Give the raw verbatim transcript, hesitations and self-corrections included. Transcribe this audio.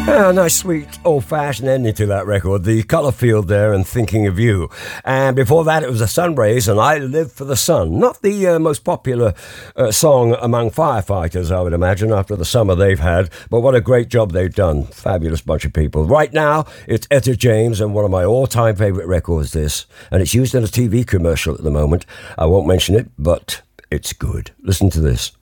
Ah, nice, sweet, old-fashioned ending to that record. The Colour Field there and Thinking of You. And before that, it was the Sunrays and I Live for the Sun. Not the uh, most popular uh, song among firefighters, I would imagine, after the summer they've had. But what a great job they've done. Fabulous bunch of people. Right now, it's Etta James and one of my all-time favourite records, this. And it's used in a T V commercial at the moment. I won't mention it, but it's good. Listen to this.